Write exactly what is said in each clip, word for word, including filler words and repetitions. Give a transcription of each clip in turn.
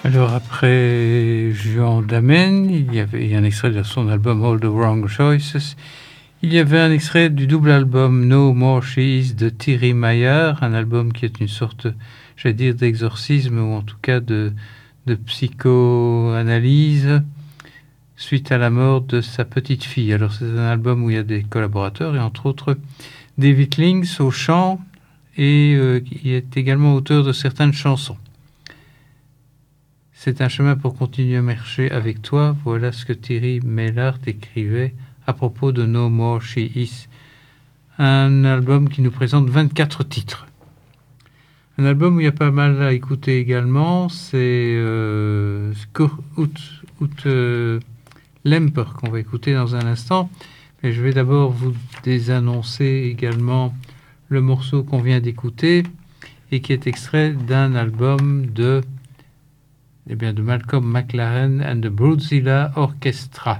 Alors après Juan Damen, il y avait un extrait de son album All the Wrong Choices. Il y avait un extrait du double album No More She Is de Thierry Maillard, un album qui est une sorte, j'allais dire, d'exorcisme ou en tout cas de, de psychoanalyse suite à la mort de sa petite fille. Alors c'est un album où il y a des collaborateurs et entre autres David Links au chant et euh, qui est également auteur de certaines chansons. C'est un chemin pour continuer à marcher avec toi. Voilà ce que Thierry Maillard écrivait à propos de No More She Is. Un album qui nous présente vingt-quatre titres. Un album où il y a pas mal à écouter également, c'est euh, Ut, Ut euh, Lemper qu'on va écouter dans un instant. Mais je vais d'abord vous désannoncer également le morceau qu'on vient d'écouter et qui est extrait d'un album de Eh bien, de Malcolm McLaren and the Broadzilla Orchestra.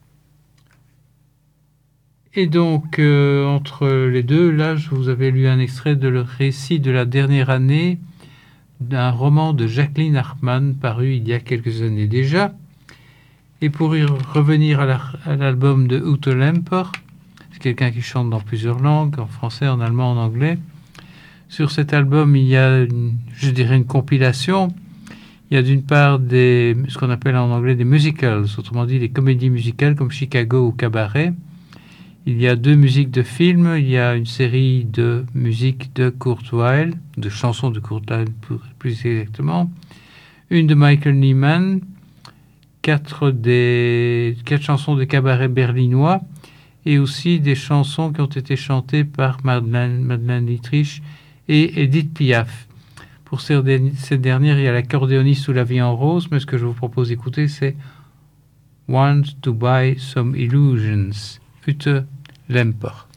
Et donc, euh, entre les deux, là, je vous avais lu un extrait de le récit de la dernière année d'un roman de Jacqueline Hartmann, paru il y a quelques années déjà. Et pour y revenir à, la, à l'album de Ute Lemper, c'est quelqu'un qui chante dans plusieurs langues, en français, en allemand, en anglais. Sur cet album, il y a, une, je dirais, une compilation. Il y a d'une part des, ce qu'on appelle en anglais des musicals, autrement dit des comédies musicales comme Chicago ou Cabaret. Il y a deux musiques de films, il y a une série de musiques de Kurt Weill, de chansons de Kurt Weill plus exactement, une de Michael Nyman, quatre, des, quatre chansons de cabaret berlinois et aussi des chansons qui ont été chantées par Madeleine, Madeleine Dietrich et Edith Piaf. Pour cette dernière, il y a l'accordéoniste sous la vie en rose, mais ce que je vous propose d'écouter, c'est Want to Buy Some Illusions, Ute Lemper.